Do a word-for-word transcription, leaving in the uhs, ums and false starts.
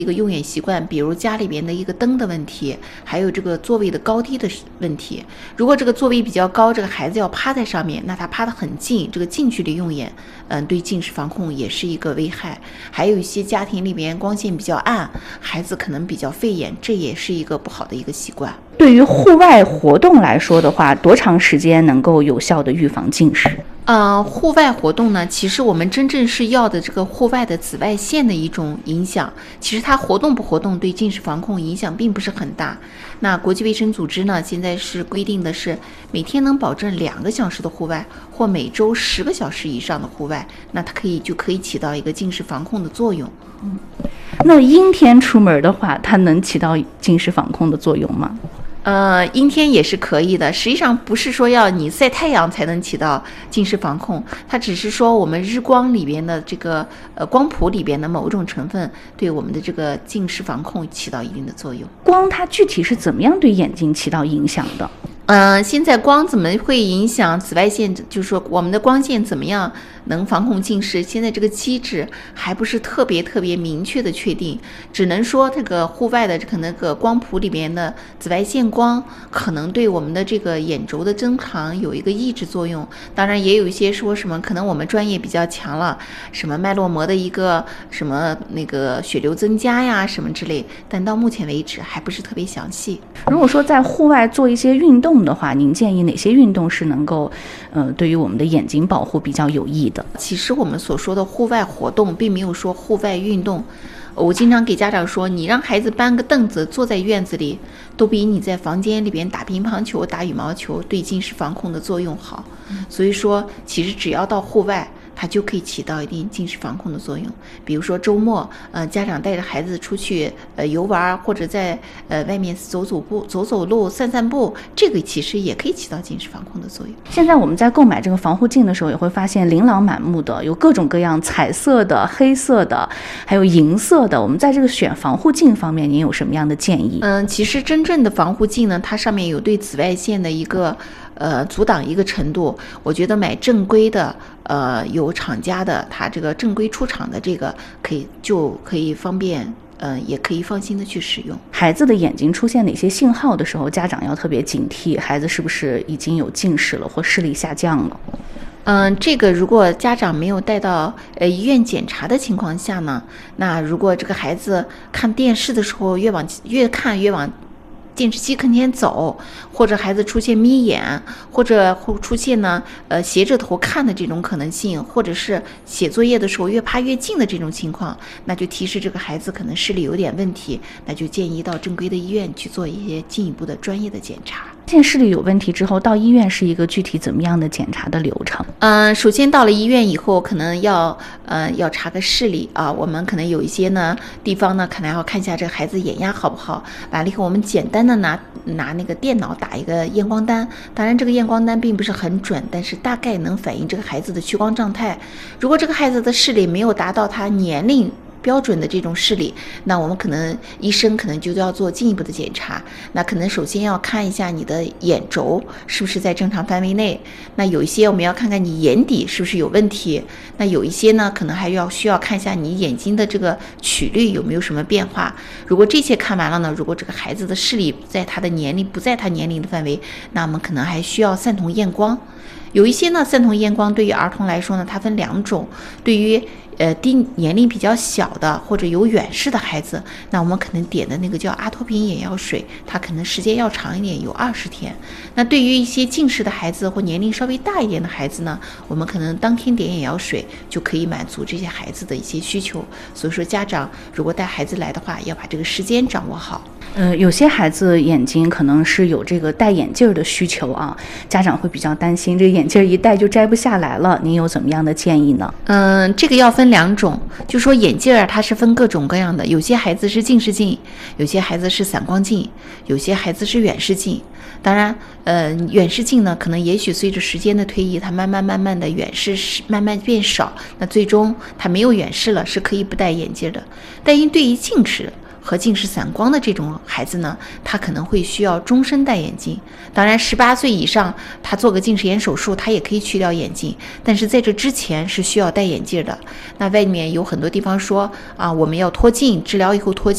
一个用眼习惯，比如家里边的一个灯的问题，还有这个座位的高低的问题。如果这个座位比较高，这个孩子要趴在上面，那他趴得很近，这个近距离用眼，嗯，对近视防控也是一个危害。还有一些家庭里边光线比较暗，孩子可能比较费眼，这也是一个不好的一个习惯。 对于户外活动来说的话，多长时间能够有效的预防近视？ 呃，户外活动呢，其实我们真正是要的这个户外的紫外线的一种影响，其实它活动不活动对近视防控影响并不是很大。那国际卫生组织呢，现在是规定的是每天能保证两个小时的户外，或每周十个小时以上的户外，那它可以就可以起到一个近视防控的作用。 嗯，那阴天出门的话，它能起到近视防控的作用吗？ 呃，阴天也是可以的。实际上不是说要你晒太阳才能起到近视防控，它只是说我们日光里边的这个呃光谱里边的某种成分对我们的这个近视防控起到一定的作用。 光它具体是怎么样对眼睛起到影响的？ 嗯、呃，现在光怎么会影响紫外线？就是说我们的光线怎么样能防控近视？现在这个机制还不是特别特别明确的确定，只能说这个户外的可能那个光谱里边的紫外线光可能对我们的这个眼轴的增长有一个抑制作用。当然也有一些说什么可能我们专业比较强了，什么脉络膜的一个什么那个血流增加呀什么之类，但到目前为止还不是特别详细。 如果说在户外做一些运动的话，您建议哪些运动是能够呃对于我们的眼睛保护比较有益的？ 其实我们所说的户外活动并没有说户外运动，我经常给家长说，你让孩子搬个凳子坐在院子里，都比你在房间里边打乒乓球打羽毛球对近视防控的作用好。所以说其实只要到户外，它就可以起到一定近视防控的作用。比如说周末，呃，家长带着孩子出去呃游玩，或者在呃外面走走步、走走路、散散步，这个其实也可以起到近视防控的作用。 现在我们在购买这个防护镜的时候，也会发现琳琅满目的，有各种各样彩色的、黑色的，还有银色的。我们在这个选防护镜方面，您有什么样的建议？ 嗯，其实真正的防护镜呢，它上面有对紫外线的一个呃阻挡一个程度。我觉得买正规的，呃有厂家的，它这个正规出厂的这个可以就可以方便，呃也可以放心的去使用。 孩子的眼睛出现哪些信号的时候，家长要特别警惕，孩子是不是已经有近视了或视力下降了？ 嗯，这个如果家长没有带到呃医院检查的情况下呢，那如果这个孩子看电视的时候越往越看越往电视机跟前走，或者孩子出现眯眼，或者会出现呢呃斜着头看的这种可能性，或者是写作业的时候越趴越近的这种情况，那就提示这个孩子可能视力有点问题，那就建议到正规的医院去做一些进一步的专业的检查。 现视力有问题之后，到医院是一个具体怎么样的检查的流程？ 嗯、呃，首先到了医院以后，可能要呃要查个视力啊，我们可能有一些呢地方呢，可能要看一下这个孩子眼压好不好。完了以后，我们简单的拿拿那个电脑打一个验光单，当然这个验光单并不是很准，但是大概能反映这个孩子的屈光状态。如果这个孩子的视力没有达到他年龄标准的这种视力，那我们可能医生可能就要做进一步的检查。那可能首先要看一下你的眼轴是不是在正常范围内，那有一些我们要看看你眼底是不是有问题，那有一些呢可能还要需要看一下你眼睛的这个曲率有没有什么变化。如果这些看完了呢，如果这个孩子的视力在他的年龄不在他年龄的范围，那我们可能还需要散瞳验光。有一些呢，散瞳验光对于儿童来说呢，它分两种。对于呃低年龄比较小的或者有远视的孩子，那我们可能点的那个叫阿托品眼药水，它可能时间要长一点，有二十天。那对于一些近视的孩子或年龄稍微大一点的孩子呢，我们可能当天点眼药水就可以满足这些孩子的一些需求。所以说，家长如果带孩子来的话，要把这个时间掌握好。 呃，有些孩子眼睛可能是有这个戴眼镜的需求啊，家长会比较担心，这个眼镜一戴就摘不下来了，您有怎么样的建议呢？ 嗯，这个要分两种，就说眼镜儿它是分各种各样的，有些孩子是近视镜，有些孩子是散光镜，有些孩子是远视镜。当然，呃，远视镜呢，可能也许随着时间的推移，它慢慢慢慢的远视慢慢变少，那最终它没有远视了，是可以不戴眼镜的。但因对于近视和近视散光的这种孩子呢，他可能会需要终身戴眼镜。当然十八岁以上他做个近视眼手术，他也可以去掉眼镜，但是在这之前是需要戴眼镜的。那外面有很多地方说啊，我们要脱镜，治疗以后脱镜